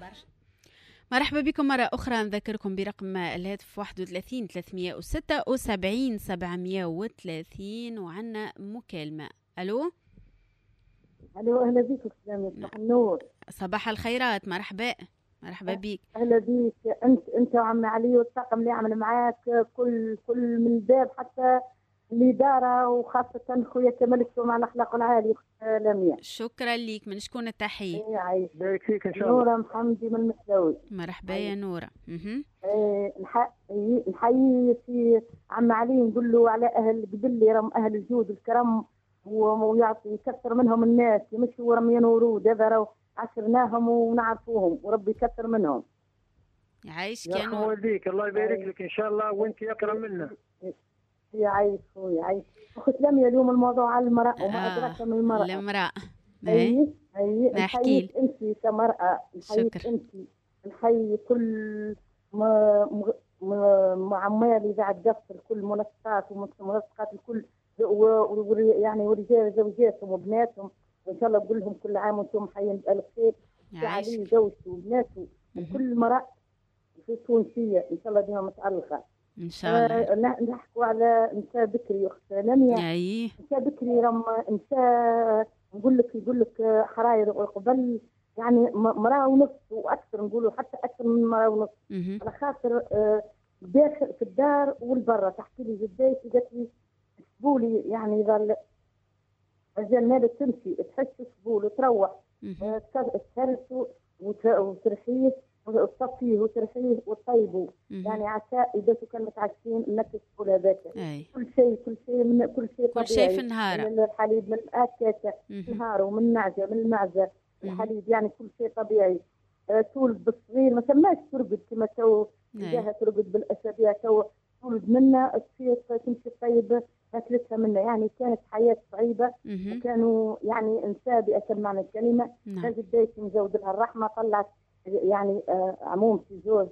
مرحبا بكم مرة أخرى. نذكركم برقم الهاتف 31 376 730 وعنا مكالمة. ألو أهلا بيك سلامي. صباح النور. صباح الخيرات. مرحبا بيك. أهلا بيك أنت وعم علي والطاقم اللي يعمل معاك كل من الباب حتى الإدارة، وخاصة خويا كمال الشوم على الأخلاق العالية لميا. شكرا ليك. من شكون التحية؟ عايش بارك فيك إن شاء الله. نورة محمدي من المسلاوي. مرحبا يا نورة. نحيي في عم علي، نقول له على أهل قبلي رم أهل الجود الكرم ويعطي يكثر منهم الناس يمشوا رميان ورود. هذا عشرناهم ونعرفوهم وربي يكثر منهم. يعيشك يا نور. والديك الله يبارك لك ان شاء الله وانت اكرم منا. يعيش خويا. اخت لميا اليوم الموضوع على المرأة وما أدراك من المرأة. اي نحييك انت كمرأة، نحييك انت، نحيي كل عمال اذاعة قصر، كل منسقات ومنسقات الكل يعني ورجال زوجاتهم وبناتهم، وان شاء الله بقول لهم كل عام وانتم حيين بألف خير. علي زوجته وبناته وكل مرأة في تونسية ان شاء الله ديما متألقة ان شاء الله. نحكوا على نساء بكري اخت لميا. نساء بكري نساء يقول لك حراير قبل يعني مرأة ونص واكثر، نقولوا حتى اكثر من مرأة ونص، على خاطر داخل في الدار والبرة. تحكي لي جدتي قالت لي سبولي يعني اذا الجنة تمشي تحس سبول وتروح تهرسوا وترحيه وتصفيه وترحيه وتطيبه، يعني عشاء إذا كانوا متعشين انك تقول هذاك كل شيء في النهار، الحليب من الأكاكة النهار ومن النعجة من المعزة الحليب، يعني كل شيء طبيعي. تولد بالصغير ما سماش ترقد كما تو جاها ترقد بالأسابيع، تو تولد منا تمشي طيبة أكلتها منا، يعني كانت حياة صعيبة وكانوا يعني نساء بأكل معنى الكلمة. لازم دايت نزود لها الرحمة. طلعت يعني عموم في زوج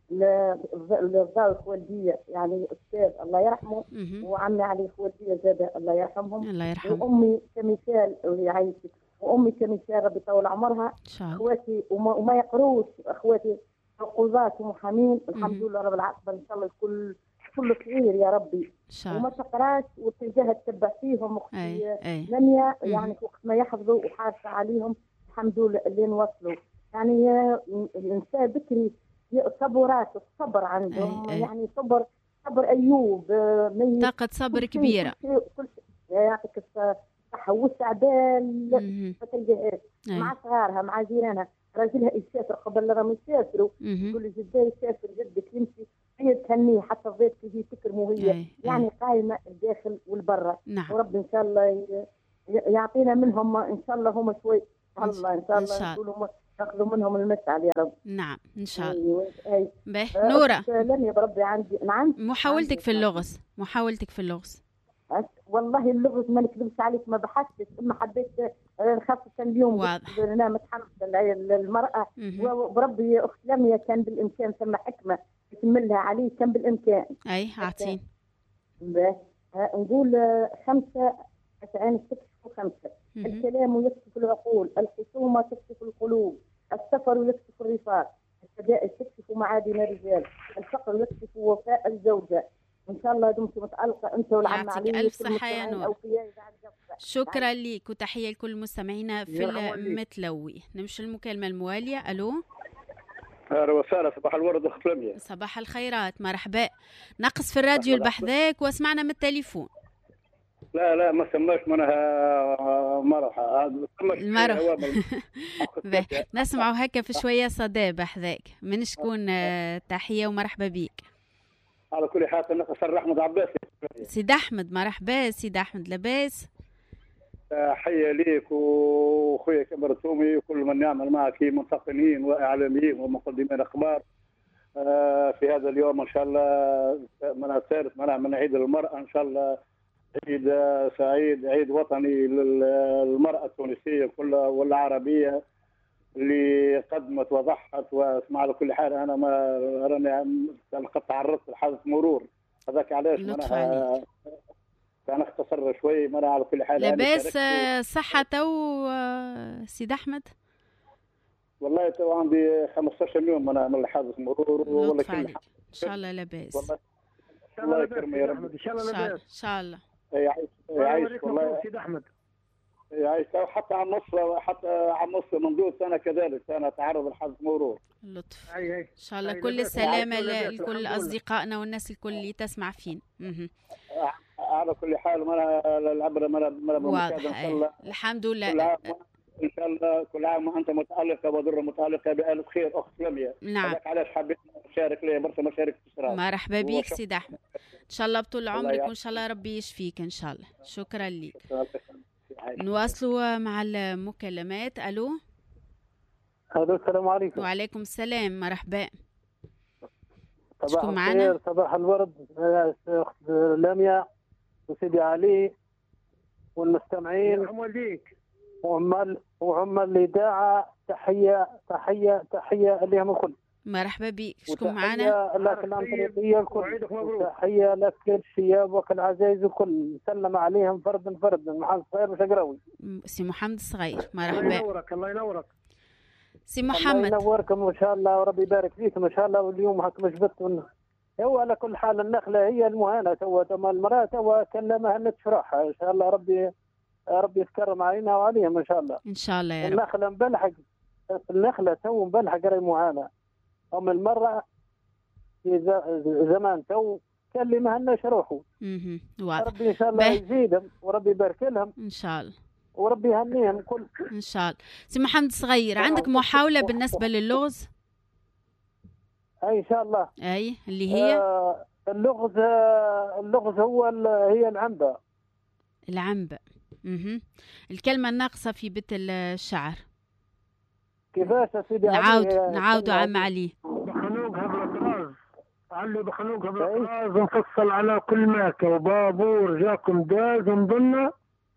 للضاوي والدية، يعني أستاذ الله يرحمه وعمي علي والدية زاد الله يرحمهم. وأمي كمثال يعيشك، وأمي كمثال ربي طول عمرها. أخواتي وما يقروش أخواتي قضاة ومحامين الحمد لله رب العالمين، إن شاء الله كل صغير يا ربي وما تقراش وتلقاها تتبع فيهم. أختي لميا يعني وقت ما يحفظوا وحارسة عليهم الحمد لله اللي نوصلوا. يعني النساء بكري صبرات الصبر عندهم يعني صبر أيوب طاقة صبر كبيرة. كل شيء يعطيك الصحة والسعدان ما تلقاهاش مع صغارها مع جيرانها. راجلها يسافر قبل راهم يسافروا يقول لي جدا يسافر جدك يمشي هي تهنيه حتى الضيف تجي تكرمه هي يعني قايمة الداخل والبرة. ورب إن شاء الله يعطينا منهم إن شاء الله هم شوي الله إن شاء الله نقولوا ناخذوا منهم المسعد يا رب. نعم إن شاء الله. نورة لم بربي عندي نعم محاولتك في اللغز. والله اللغز ما نكذبش عليك ما بحثتش، اما حبيت خاصة اليوم برنامج حمد المرأة وبربي أخت لميا كان بالإمكان ثم حكمة يكملها عليه كان بالإمكان. أي أعطين نقول 5 عين تكشف 5. الكلام يكشف العقول، الخصومة تكشف القلوب، السفر يكشف الرفاق، الشدائد تكشف معادن الرجال، الفقر يكشف وفاء الزوجة. إن شاء الله دمتم متألقة أنت والعم علي. يعطيك ألف صحة يا نور. شكرا لك وتحية لكل مستمعينا في المتلوي. نمشي المكالمة الموالية. ألو أهلا وسهلا. صباح الورد أخت لميا. صباح الخيرات. مرحبا. نقص في الراديو البحذاك واسمعنا من التليفون. لا ما سماش منها مرحة نسمعوا هكا في شوية صدى بحذاك. من شكون تحية ومرحبا بيك؟ على كل حال نقص أحمد عباس. سيد أحمد مرحبا. سيد أحمد لاباس؟ تحية ليك وخويا كبر التومي وكل من يعمل معك منتقنين وإعلاميين ومقدمين أخبار في هذا اليوم إن شاء الله من الثالث من عيد المرأة إن شاء الله عيد سعيد، عيد وطني للمرأة التونسية كلها والعربية اللي قدمت وضحت. واسمع على كل حال أنا ما راني قد تعرضت لحادث مرور هذاك علاش أنا اختصر شوي. ما على كل حال لاباس صحة تو سيد أحمد؟ والله تو عندي 15 يوم انا من حادث مرور ولا كل ان شاء الله لاباس. والله الله يكرم يا رب. ان شاء الله لاباس. ان شاء الله. يعيش والله سيد احمد. يعيش حتى عن نص منذ سنه كذلك انا تعرض لحادث مرور. لطف. ان شاء الله كل السلامه لكل اصدقائنا والناس الكل اللي تسمع فين. على كل حال العبره واضح. الحمد لله. ان شاء الله كل عام وانت متالقه وذره متالقه بألف خير اخت لميا. نعم. علاش حبيت نشارك لي برشا مشارك في الصراحه. مرحبا بك سيد احمد. ان شاء الله بطول عمرك وان شاء الله ربي يشفيك ان شاء الله. شكرا لك. نواصلوا مع المكالمات. الو. السلام عليكم. وعليكم السلام. مرحبا. صباح الخير. صباح الورد اخت لميا وسيدي علي والمستمعين وعمال الاذاعه. تحيه لهم الكل. مرحبا بك. شكون معنا؟ تحيه لك الانطليقيه الكل. تحيه لك الشياب والعزايز الكل. نسلم عليهم فرد محمد الصغير مش قراوي. سي محمد الصغير. مرحبا. الله ينورك سي محمد. الله ينوركم وان شاء الله وربي يبارك فيكم ان شاء الله. واليوم هاك مجبت هو على كل حال النخله هي المهانه توا المراه توا كان ما هنت فرحها ان شاء الله. ربي يتكرم علينا وعليهم ان شاء الله. ان شاء الله يا رب. النخله مبلحق. النخله تو مبلحق راهي مهانه. أم المرأة في زمان تو كان اللي ما هناش روحوا. ربي إن شاء الله يزيدهم وربي يبارك لهم إن شاء الله وربي يهنيهم كل إن شاء الله. سي محمد صغير عندك محاولة بالنسبة للغز؟ أي إن شاء الله. أي اللي هي اللغز هو هي العنبة. الكلمة الناقصة في بيت الشعر كيفاش يا سيدي؟ نعاودوا عم علي. بخنوقها بالأطراز. علي بخنوقها بالأطراز نفصل على كل ماكة وبابور جاكم داز نظن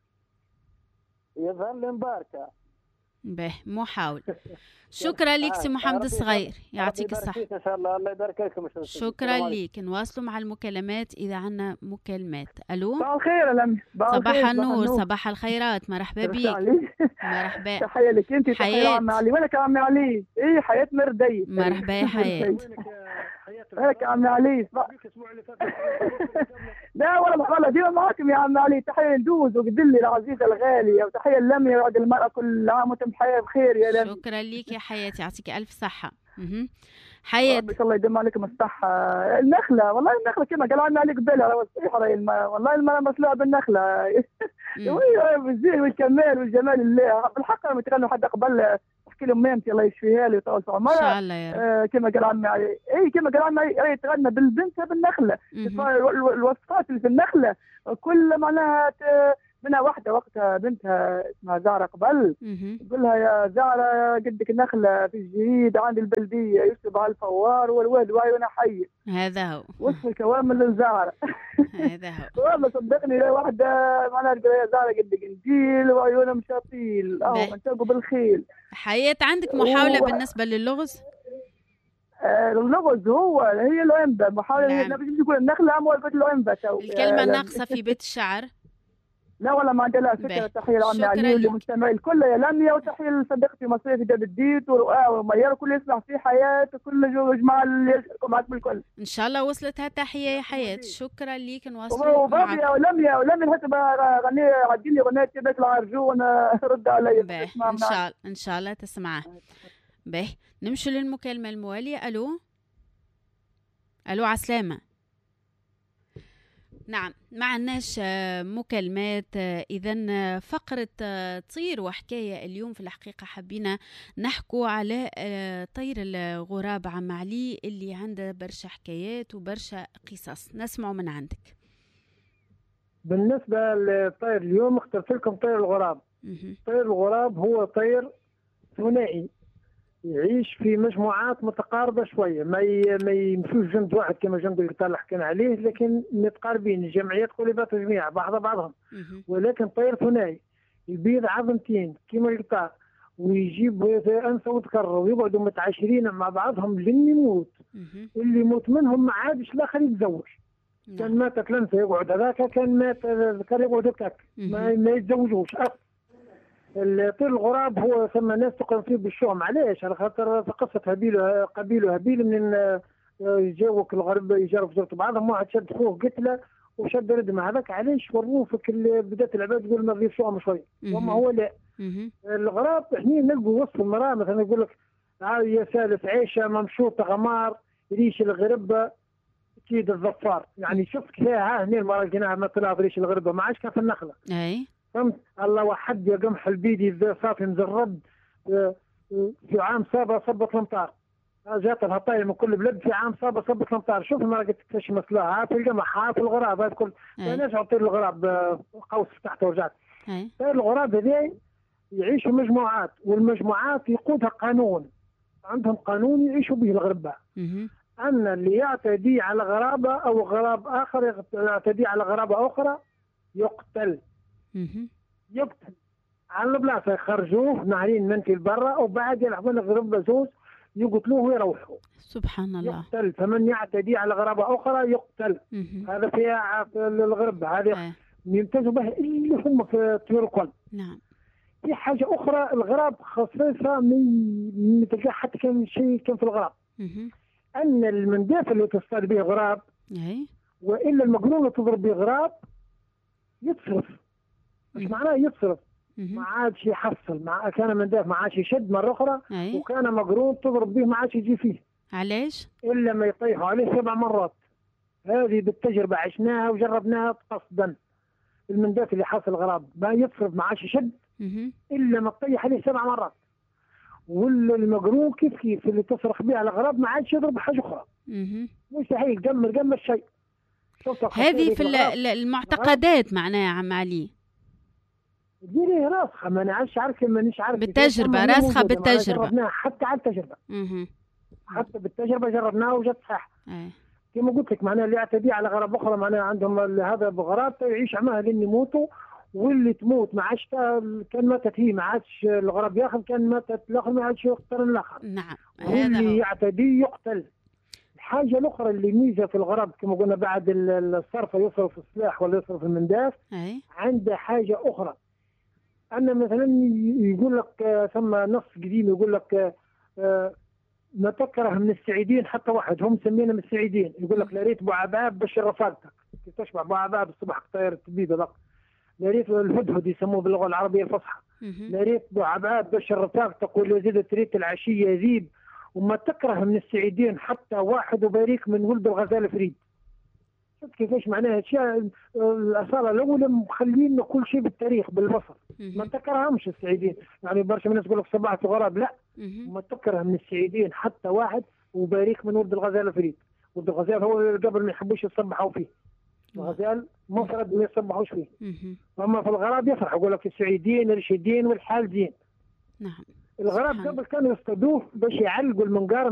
يظهر لي مباركة. به محاول. شكرا لك سي محمد الصغير. يعطيك الصحة. ان شاء الله. الله يبارك فيكم. شكرا لك. نواصلوا مع المكالمات اذا عندنا مكالمات. الو. صباح الخير. صباح النور. صباح الخيرات. مرحبا بك. مرحبا. تحية لك انت. تحية عمي علي. وينك يا عمي علي؟ ايه حياة مردي. مرحبا يا حياة. وينك يا عمي علي؟ لا والله ديما معاكم يا عمي علي. تحية ندوز وقدلي العزيزة الغالية وتحية لميا وعد المرأة كل عام وانتم بخير بخير يا لميا. شكرا لك يا حياتي. يعطيك الف صحة. حياة. ان شاء الله يديم عليكم الصحة. النخلة والله النخلة كما قال عمي علي قبل والله المرأة مسلوعة بالنخلة. بالزين والكمال والجمال الله بالحق. انا متغنوا حتى قبل احكي لهم ميمتي الله يشفيها لي ويطول في عمرها ان شاء الله يا رب. كما قال عمي علي. اي كما قال عمي علي يتغنى بالبنت بالنخله. الوصفات اللي في النخله كل معناها منها واحده وقتها بنتها اسمها زهره قبل تقول لها يا زهره قدك النخله في الجديد عند البلديه يكتب على الفوار والواد واي وانا حي. هذا هو وصف الكوامل للزهره. هذا هو. والله صدقني واحده معناها تقول يا زهره قدك انجيل وعيونها مشاطيل اهو انتقوا بالخيل. حياة عندك محاولة بالنسبة للغز؟ اللغز هي العنبة. محاولة نبي نقول النخلة أم قلت العنبة. الكلمة الناقصة في بيت الشعر. لا والله ما عندنا فكرة. تحية لعمي علي والمستمعين الكل يا لميا وتحية لصديقتي مصرية في جاب الديت ورؤى وميار وكل يسمع في حياة وكل جماعة اللي يشاركوا معك بالكل. إن شاء الله وصلتها تحية يا حياة. شكرا ليك. نواصلوا وبابي يا ولميا حتى غني عدي لي أغنية بيت العرجون رد علي. إن شاء الله تسمعها. به نمشي للمكالمة الموالية. ألو عسلامة. نعم ما عندناش مكالمات. إذن فقرة طير وحكاية اليوم في الحقيقة حبينا نحكوا على طير الغراب عم علي اللي عنده برشا حكايات وبرشا قصص. نسمعوا من عندك. بالنسبة للطير اليوم اخترت لكم طير الغراب. طير الغراب هو طير ثنائي يعيش في مجموعات متقاربة شوية. ما يمشوش جند واحد كما جند القطار اللي حكينا عليه لكن متقاربين. الجمعيات قلبات جميع بعضهم ولكن طير ثنائي يبيض عظمتين كما القطار ويجيب أنثى وذكر ويقعدوا متعاشرين مع بعضهم لين يموت. اللي يموت منهم ما عادش الآخر يتزوج. كان ماتت الأنثى يقعد هذاك كان مات الذكر يقعد هكاك ما يتزوجوش. طير الغراب هو ثم ناس تقوم فيه بالشؤم. علاش؟ على خاطر في قصه قبيل وهابيل من جاوك الغرب يجرب زرت بعضهم، واحد شد خوه قتله وشد ردم. هذاك علاش وروه في بدات العباد يقول ما نضيف شؤم شويه، وما هو لا. الغراب احنا نلقوا وسط المراه مثلا يقول لك يا سالف عيشه ممشوطه غمار ريش الغربه كيد الظفار. يعني شفت فيها هنا المراه لقيناها ما طلع ريش الغربه، ما عادش كان في النخله. اي فهمت؟ الله وحد يا قمح البيدي صافي مزرد في عام صابه صبت الامطار. جات لها طاير من كل بلد في عام صابه صبت الامطار. شوف المراه قلت كيفاش مثلها في القمح في الغراب هذا الكل. علاش عطير الغراب قوس تحته ورجعت. طير الغراب هذي يعيشوا مجموعات، والمجموعات يقودها قانون، عندهم قانون يعيشوا به الغرباء. أن اللي يعتدي على غرابة أو غراب آخر يعتدي على غرابة أخرى يقتل. يقتل على البلاصة، يخرجوه ناعرين منتي لبرا وبعد يلعبون غربة زوز يقتلوه ويروحوا. سبحان الله. يقتل، فمن يعتدي على غرابة أخرى يقتل. هذا فيها الغربة هذه يمتازوا به اللي هم في الطيور الكل. نعم. في حاجة أخرى الغراب خصيصة من تلقى حتى كان شيء كان في الغراب. أن المنداف اللي تصطاد به غراب وإلا المقرون اللي تضرب به غراب يتصرف. مش معناه يتصرف، ما عادش يحصل. كان منداف ما عادش يشد مرة أخرى، وكان مقرون تضرب به ما عادش يجي فيه. علاش؟ إلا ما يطيحوا عليه 7 مرات. هذه بالتجربة عشناها وجربناها قصدا. المنداف اللي حاصل غراب ما يتصرف ما عادش يشد إلا ما تطيح عليه 7 مرات. والمقرون كيف اللي تصرخ به على غراب ما عادش يضرب حاجه اخرى. مستحيل قمر شيء. هذه في المعتقدات معناها عم علي. ديري راسخه، ما نعرفش مانيش عارف بالتجربه، راسخه بالتجربه. جربناها حتى على التجربه. حتى بالتجربه جربناها وجت صح. كما قلت لك معناها اللي يعتدي على غراب اخرى معناها عندهم هذا بغراب يعيش معها لين يموتوا، واللي تموت ما عادش كان ماتت هي ما عادش الغراب ياخذ، كان ماتت الاخر ما عادش يقتل الاخر. نعم. واللي يعتدي يقتل. الحاجه الاخرى اللي ميزه في الغراب كما قلنا بعد الصرف يصرف السلاح ولا يصرف المنداف، عنده حاجه اخرى. ان مثلا يقول لك ثم نص قديم يقول لك ما تكره من السعيدين حتى واحد، هم مسمينا من السعيدين. يقول لك لا ريت بوعباب بشر رفاقتك، تشبع بوعباب الصبح طاير التبيده بقى. لا ريت الهدهد يسموه باللغه العربيه الفصحى. لا ريت بوعباب بشر رفاقتك ولا زيدت ريت العشيه يذيب. وما تكره من السعيدين حتى واحد وباريك من ولد الغزال فريد. شفت كيفاش معناها اشياء الاصاله الاولى مخلينا كل شيء بالتاريخ بالبصر. ما تكرهمش السعيدين، يعني برشا من الناس يقول لك صباحة غراب، لا. ما تكره من السعيدين حتى واحد وباريك من ولد الغزال فريد. ولد الغزال هو قبل ما يحبوش يصبحوا فيه. الغزال مفرد ما يصبحوش فيه. اما في الغراب يفرح يقول لك السعيدين الرشيدين والحال زين. نعم. الغراب قبل كانوا يصطادوه باش يعلقوا المنقار